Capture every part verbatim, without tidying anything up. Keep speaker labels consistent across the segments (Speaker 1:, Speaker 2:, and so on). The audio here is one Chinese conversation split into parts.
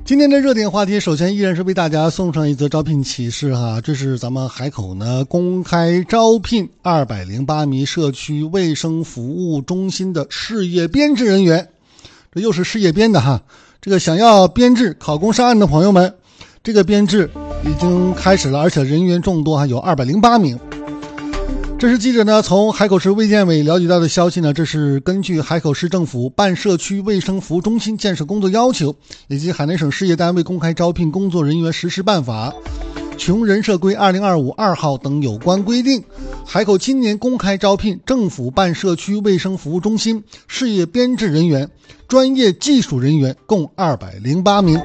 Speaker 1: 今天的热点话题，首先依然是为大家送上一则招聘启事哈，这是咱们海口呢公开招聘二百零八名社区卫生服务中心的事业编制人员，这又是事业编的哈。这个想要编制考公上岸的朋友们，这个编制已经开始了，而且人员众多哈，有二百零八名。这是记者呢从海口市卫健委了解到的消息呢，这是根据海口市政府办社区卫生服务中心建设工作要求以及海南省事业单位公开招聘工作人员实施办法、穷人社规二零二五二号等有关规定，海口今年公开招聘政府办社区卫生服务中心事业编制人员、专业技术人员共二百零八名。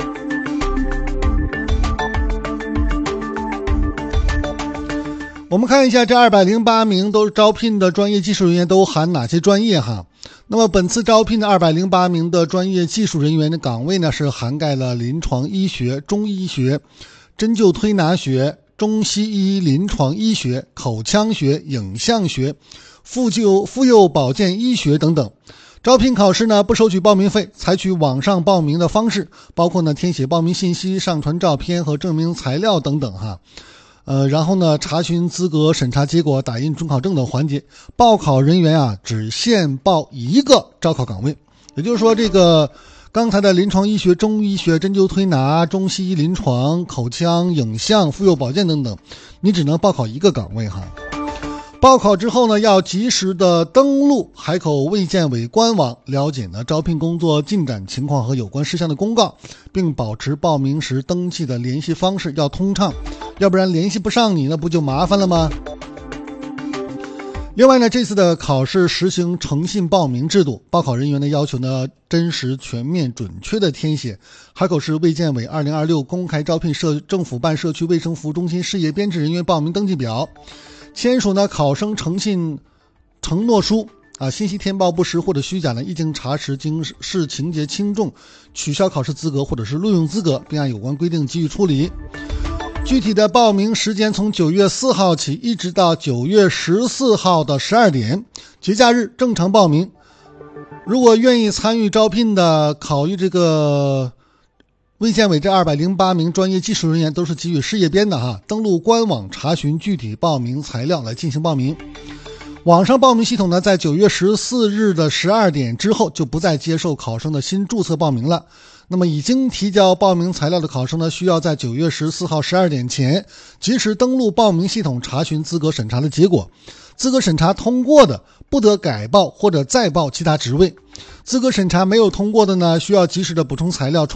Speaker 1: 我们看一下这二百零八名都招聘的专业技术人员都含哪些专业哈。那么本次招聘的二百零八名的专业技术人员的岗位呢，是涵盖了临床医学、中医学、针灸推拿学、中西医临床医学、口腔学、影像学、妇救妇幼保健医学等等。招聘考试呢不收取报名费，采取网上报名的方式，包括呢填写报名信息、上传照片和证明材料等等哈。呃，然后呢，查询资格审查结果、打印准考证等环节，报考人员啊只限报一个招考岗位。也就是说，这个刚才的临床医学、中医学、针灸推拿、中西医临床、口腔、影像、妇幼保健等等，你只能报考一个岗位哈。报考之后呢，要及时的登录海口卫健委官网，了解呢招聘工作进展情况和有关事项的公告，并保持报名时登记的联系方式要通畅，要不然联系不上你，那不就麻烦了吗？另外呢，这次的考试实行诚信报名制度，报考人员的要求呢真实、全面、准确的填写海口市卫健委二零二六公开招聘社政府办社区卫生服务中心事业编制人员报名登记表，签署呢考生诚信承诺书啊，信息填报不实或者虚假呢，一经查实经视情节轻重，取消考试资格或者是录用资格，并按有关规定给予处理。具体的报名时间从九月四号起一直到九月十四号的十二点，节假日正常报名。如果愿意参与招聘的，考虑这个卫健委这二百零八名专业技术人员都是给予事业编的哈，登录官网查询具体报名材料来进行报名。网上报名系统呢，在九月十四日的十二点之后就不再接受考生的新注册报名了。那么已经提交报名材料的考生呢，需要在九月十四号十二点前及时登录报名系统查询资格审查的结果。资格审查通过的，不得改报或者再报其他职位；资格审查没有通过的呢，需要及时的补充材料